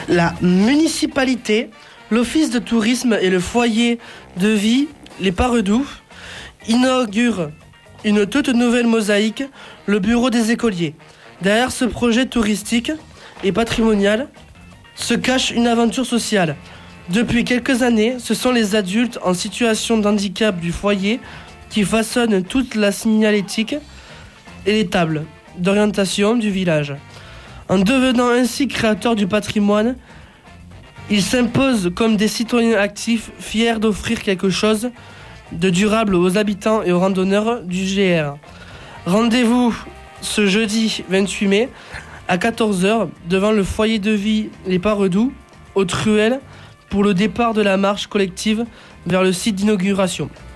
La municipalité, l'office de tourisme et le foyer de vie Les Paredoux inaugurent une toute nouvelle mosaïque, le bureau des écoliers. Derrière ce projet touristique et patrimonial se cache une aventure sociale. Depuis quelques années, ce sont les adultes en situation de handicap du foyer qui façonnent toute la signalétique et les tables d'orientation du village. En devenant ainsi créateurs du patrimoine, ils s'imposent comme des citoyens actifs, fiers d'offrir quelque chose de durable aux habitants et aux randonneurs du GR. Rendez-vous ce jeudi 28 mai à 14h devant le foyer de vie Les Paredoux, au Truel, pour le départ de la marche collective vers le site d'inauguration.